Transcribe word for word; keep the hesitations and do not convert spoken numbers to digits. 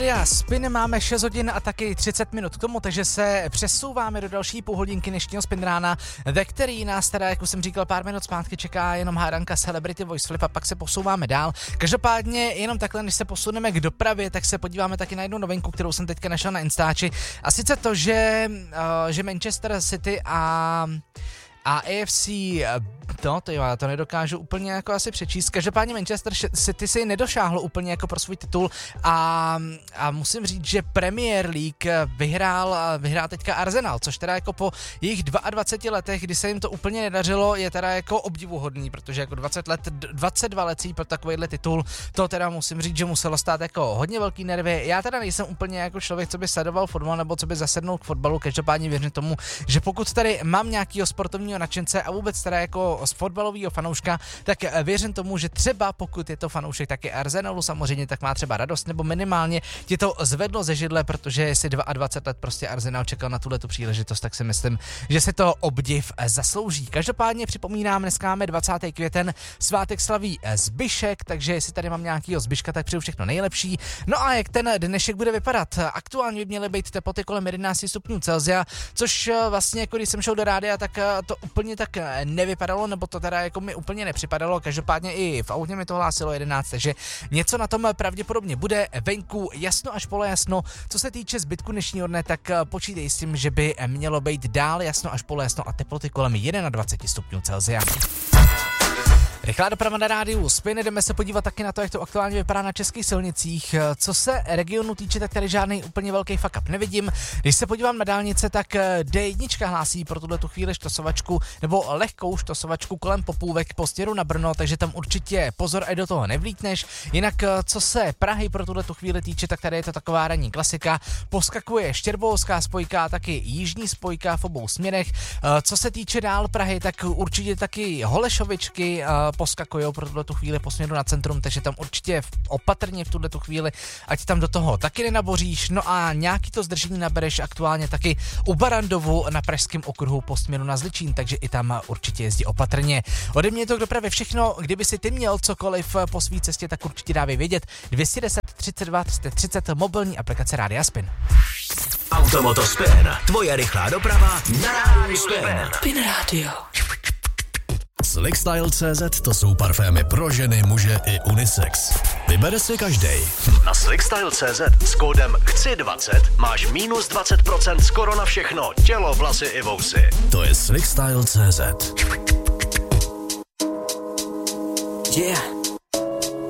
Já Spin máme šest hodin a taky třicet minut k tomu, takže se přesouváme do další půlhodinky dnešního Spin rána, ve který nás teda, jak už jsem říkal pár minut zpátky, čeká jenom hádanka Celebrity Voice Flip a pak se posouváme dál. Každopádně jenom takhle, než se posuneme k dopravě, tak se podíváme taky na jednu novinku, kterou jsem teďka našel na Instači. A sice to, že, uh, že Manchester City a a A F C, no to jo, já to nedokážu úplně jako asi přečíst. Každopádně Manchester City si nedošáhlo úplně jako pro svůj titul a, a musím říct, že Premier League vyhrál, vyhrál teďka Arsenal, což teda jako po jejich dvaceti dvou letech, kdy se jim to úplně nedařilo, je teda jako obdivuhodný, protože jako dvacet let, dvacet dva lecí pro takovýhle titul, to teda musím říct, že muselo stát jako hodně velký nervy. Já teda nejsem úplně jako člověk, co by sledoval fotbal nebo co by zasednul k fotbalu, každopádně věřím tomu, že pokud tady mám nějakýho sportovního nadšence a vůbec teda jako z fotbalového fanouška, tak věřím tomu, že třeba pokud je to fanoušek taky Arsenalu samozřejmě, tak má třeba radost, nebo minimálně ti to zvedlo ze židle, protože jestli dvacet dva let prostě Arsenal čekal na tuhletu příležitost, tak si myslím, že se to obdiv zaslouží. Každopádně připomínám, dneska máme dvacátý květen, svátek slaví Zbyšek, takže jestli tady mám nějakýho Zbyška, tak přeju všechno nejlepší. No a jak ten dnešek bude vypadat? Aktuálně by měly být teploty kolem jedenáct stupňů Celsia, což vlastně jako když jsem šel do rádia, tak to úplně tak nevypadalo, nebo to teda jako mi úplně nepřipadalo, každopádně i v autě mi to hlásilo jedenáct, takže něco na tom pravděpodobně bude. Venku jasno až polojasno. Co se týče zbytku dnešního dne, tak počítej s tím, že by mělo být dál jasno až polojasno a teploty kolem dvacet jedna stupňů Celsia. Rychlá doprava na rádiu Spin, jdeme se podívat taky na to, jak to aktuálně vypadá na českých silnicích. Co se regionu týče, tak tady žádný úplně velký fuck up nevidím. Když se podívám na dálnice, tak D jedna hlásí pro tuhle tu chvíli štosovačku nebo lehkou štosovačku kolem Popůvek po směru na Brno, takže tam určitě pozor, ať do toho nevlítneš. Jinak co se Prahy pro tuhle tu chvíli týče, tak tady je to taková ranní klasika. Poskakuje Štěrboholská spojka, taky jižní spojka v obou směrech. Co se týče dál Prahy, tak určitě taky Holešovičky poskakují pro tuto chvíli po směru na centrum, takže tam určitě opatrně v tuto chvíli, ať tam do toho taky nenaboříš. No a nějaký to zdržení nabereš aktuálně taky u Barandovu na pražském okruhu po směru na Zličín, takže i tam určitě jezdí opatrně. Ode mě to k dopravě všechno, kdyby si ty měl cokoliv po svý cestě, tak určitě dávej vědět. dvě stě deset třicet dva třicet třicet mobilní aplikace Rádia Spin. Automoto Spin, tvoje rychlá doprava na Rádiu Spin. Spin Radio. Slickstyle tečka cé zet to jsou parfémy pro ženy, muže i unisex. Vybere si každej. Na Slickstyle tečka cé zet s kódem chci dvacet máš minus dvacet procent skoro na všechno, tělo, vlasy i vousy. To je Slickstyle tečka cé zet. Yeah.